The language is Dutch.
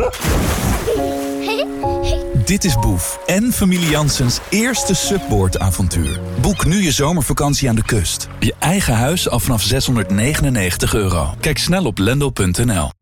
Dit is Boef en familie Janssens eerste Subboard-avontuur. Boek nu je zomervakantie aan de kust. Je eigen huis al vanaf €699. Kijk snel op lendl.nl.